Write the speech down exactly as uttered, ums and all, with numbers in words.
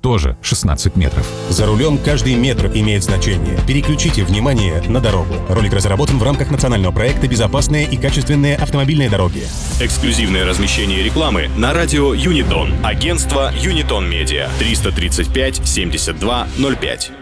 тоже шестнадцать метров. За рулем каждый метр имеет значение. Переключите внимание на дорогу. Ролик разработан в рамках национального проекта «Безопасные и качественные автомобильные дороги». Эксклюзивное размещение рекламы на радио Юнитон. Агентство Юнитон Медиа. триста тридцать пять семьдесят два ноль пять.